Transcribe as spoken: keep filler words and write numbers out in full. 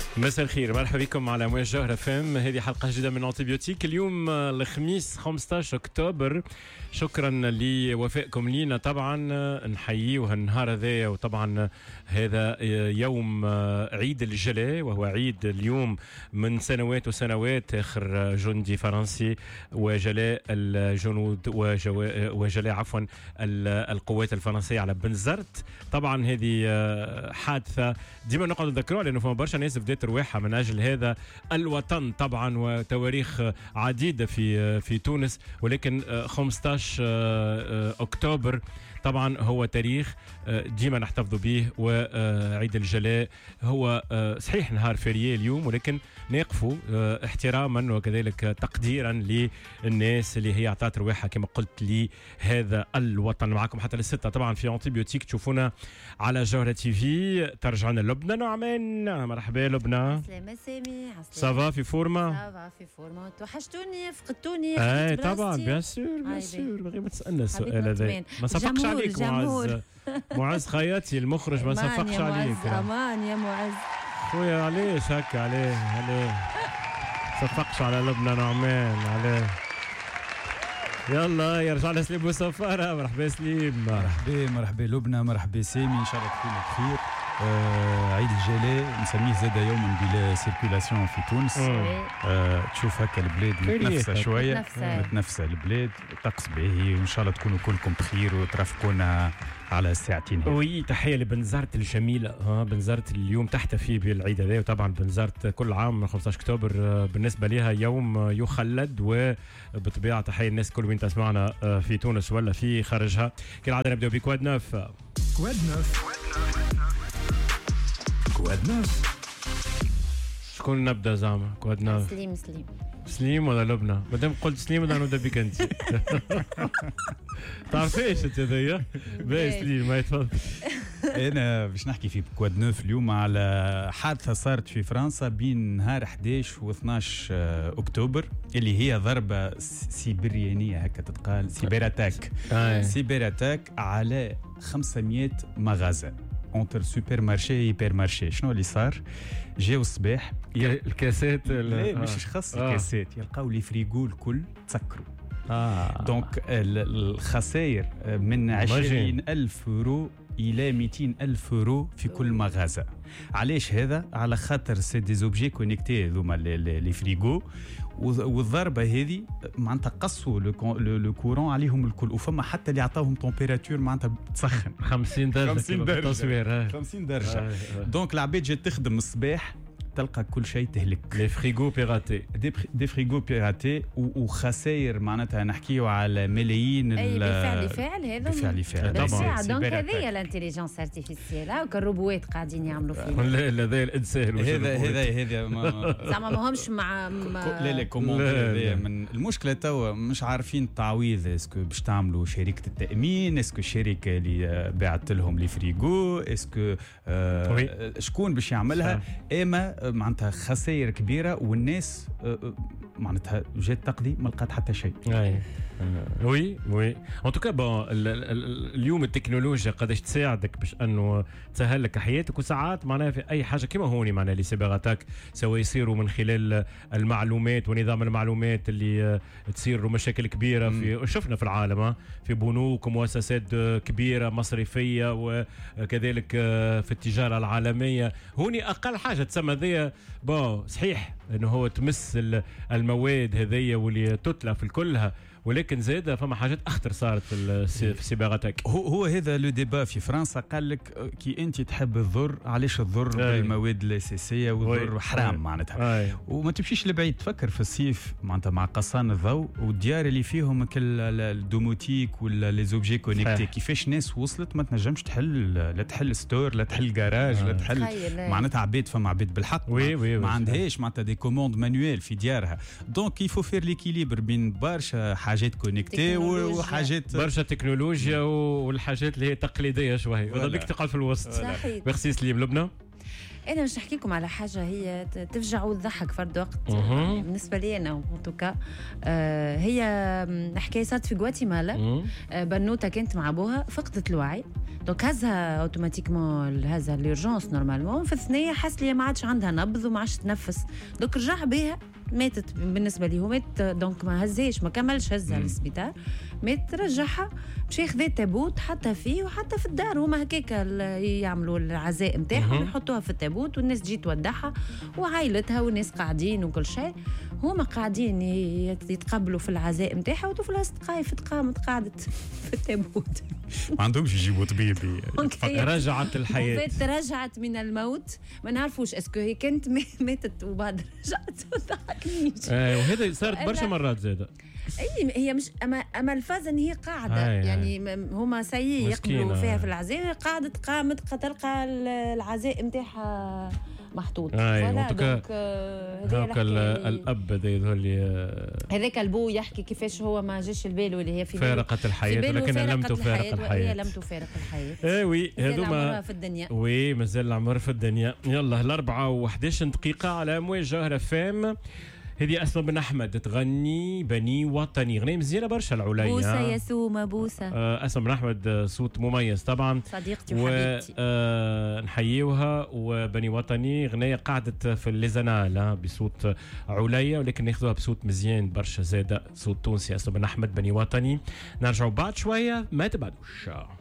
مساء الخير، مرحبا بكم على امواج جوهرة فم. هذه حلقه جديده من انتيبيوتيك اليوم الخميس خمسة عشر اكتوبر. شكرا لوفائكم لينا، طبعا نحييه النهار هذا، وطبعا هذا يوم عيد الجلاء، وهو عيد اليوم من سنوات وسنوات اخر جندي فرنسي وجلاء الجنود وجلاء عفوا القوات الفرنسيه على بنزرت. طبعا هذه حادثه ديما نقعد نذكروها، لانه فما برشا ناس بدات رواحها من اجل هذا الوطن طبعا، وتواريخ عديده في في تونس، ولكن خمسة عشر اكتوبر طبعا هو تاريخ ديما نحتفظوا به. وعيد الجلاء هو صحيح نهار فيريي اليوم، ولكن نقفوا احتراما وكذلك تقديرا للناس اللي هي اعطت رواحها كما قلت لهذا الوطن. معكم حتى للستة طبعا في انتيبيوتيك، تشوفونا على جوهرة تي في. ترجعنا لبنى نعمان. مرحبا لبنى. سلامة سامي. صافا في فورما؟ صافا في فورما. توحشتوني، فقدتوني. اي طبعا بيان سور بيان سور. بغي ما تسالنا السؤال هذا، ما صفقش عليك معز. معز خياتي المخرج ما صفقش عليك. امان يا معز خويا، علاش هكا؟ عليه عليه صفقش على لبنى نعمان عليه. يلا يرجع لنا سليم وصفارة. مرحبا سليم. مرحبا مرحبا لبنى، مرحبا سامي، ان شاء الله تكونوا بخير. آه عيد الجلاء نسميه زاد يوما بلا سيركولاسيون في تونس. آه تشوف هكا البلاد متنفسه شويه، متنفسه البلاد، طقس باهي، وان شاء الله تكونوا كلكم بخير وترافقونا على الساعتين. وي تحيه لبنزرت الجميله. ها بنزرت اليوم تحتفي بالعيد هذا، وطبعا بنزرت كل عام من خمسة عشر اكتوبر بالنسبه لها يوم يخلد، وبطبيعه تحيه الناس كل وين تسمعنا في تونس ولا في خارجها. كالعاده نبداو بكواد نوف. كواد نوف كواد نوف. شكون نبدا زعما كواد نوف؟ سليم سليم سليم ولا لبنى؟ مادام قلت سليم بدنا نبدا بك انت. تعرفيش انت هذيا؟ باهي سليم ما يتفضل. انا باش نحكي في كواد نوف اليوم على حادثه صارت في فرنسا بين نهار احد عشر و اثنا عشر اكتوبر، اللي هي ضربه سيبريانيه هكا تتقال، سيبر اتاك. سيبر اتاك على خمسمية مغازه اونتر سوبر مارشي هيبر مارشي. شنو اللي صار؟ جاو الصباح الكاسات، لا مش خاص آه. الكاسات، يلقاو لي فريغو الكل تسكروا. آه. دونك الخسائر من عشرين ألف يورو إلى مئتين ألف يورو في كل مغازة. علاش هذا؟ على خاطر سي دي زوبجي كونيكتي هذوما لي فريغو، والضربه هذه معناتها قصوا لو كورون عليهم الكل، وفما حتى اللي عطاوهم تمبيراتور معناتها تسخن خمسين درجه. خمسين درجه خمسين درجه. دونك العباد جات تخدم الصباح تلقى كل شيء تهلك. لي فريغو بيراتي، دي فريغو بيراتي، وخسائر معناتها نحكيو على ملايين. اي بفعل فعل هذا بفعل فعل طبعا. دونك هذه الانتيليجنس ارتيفيسيال، هاك الروبوات قاعدين يعملوا فيه. لا لا هذا الانسان، هذا هذا هذا زعما ماهمش مع لا لا كوموند. من المشكله توا مش عارفين التعويض، اسكو باش تعملوا شركه التامين، اسكو الشركه اللي باعت لهم لي فريغو، اسكو آه شكون باش يعملها. اما معناتها خسائر كبيره، والناس معناتها جات تقضي ما لقات حتى شيء. وي وي ان توكا بون. اليوم التكنولوجيا قداش تساعدك باش انه تسهل لك حياتك، وساعات معناها في اي حاجه كما هوني معناها اللي سيبراتاك سواء يصيروا من خلال المعلومات ونظام المعلومات اللي تصير مشاكل كبيره في شفنا في العالم، في بنوك ومؤسسات كبيره مصرفيه، وكذلك في التجاره العالميه. هوني اقل حاجه تسمى ذي بون. صحيح انه هو تمس المواد هذيا واللي تتلف كلها، ولكن زاد فما حاجات اخطر صارت في السيبراتاك. هو هو هذا لو ديبا في فرنسا. قال لك كي انت تحب الضر، علاش الضر بالمواد الاساسيه، والضر حرام معناتها. وما تمشيش لبعيد، تفكر في الصيف معناتها مع قصان الضوء والديار اللي فيهم الدوموتيك ولا لي زوبجي كونيكتي، كيفاش ناس وصلت ما تنجمش تحل، لا تحل ستور، لا تحل جراج، لا تحل معناتها عبيد. فما عبيد بالحق وي وي ما عندهاش معناتها دي كوموند مانويل في ديارها. دونك يفو فير ليكيليبر بين برشا حاجات كونيكتي وحاجات برشا تكنولوجيا والحاجات اللي هي تقليديه شويه، وضل بك تقعد في الوسط. صحيح. ميرسي سليم. لبنى انا مش نحكي لكم على حاجه هي تفجع وتضحك فرد وقت. يعني بالنسبه لي انا ان توكا آه هي حكايه صارت في غواتيمالا. آه بنوته كانت مع ابوها فقدت الوعي، دونك هزها اوتوماتيكمون هذا ليرجونس نورمالمون، في الثنيه حس لي ما عادش عندها نبض وما عادش تنفس، دونك رجع بها ماتت. بالنسبه لي هو مات، دونك ما هزاش ما كملش هزها للسبيطار، مات رجعها مشى خذا تابوت حتى فيه وحتى في الدار. هما هكاك يعملوا العزاء نتاعهم يحطوها في التابوت والناس تجي تودعها وعائلتها والناس قاعدين وكل شيء، هما قاعدين يتقبلوا في العزاء نتاعها وطفلها ستقايف تقامت قعدت في التابوت. ما عندهمش يجيبوا طبيب. رجعت الحياه، رجعت من الموت، ما نعرفوش اسكو هي كانت ماتت وبعد رجعت. وهذا صارت برشا مرات زاده. اي هي مش اما اما الفاز ان هي قاعده آه يعني هما سيء يقبلوا فيها في العزاء، قعدت قامت تلقى العزاء نتاعها محطوط. فوالا دونك هذاك الاب اللي هذاك البو يحكي كيفاش هو ما جاش البال اللي هي في فارقت الحياه ولكن لم تفارق الحياه. هي لم تفارق الحياه. اي وي هذوما في الدنيا. وي مازال العمر في الدنيا. يلا الأربعة وحداش دقيقة على أمواج جوهرة فام. هذه أسماء بن أحمد تغني بني وطني، غنية مزيانة برشا العليا. بوسة يا سومة بوسة. آه أسماء بن أحمد صوت مميز طبعا، صديقتي وحبيبتي. آه نحييوها. وبني وطني غنية قعدت في الليزانال بصوت عليا، ولكن ناخذوها بصوت مزيان برشا زادة، صوت تونسي. أسماء بن أحمد بني وطني. نرجعوا بعد شوية، ما تبعدوش.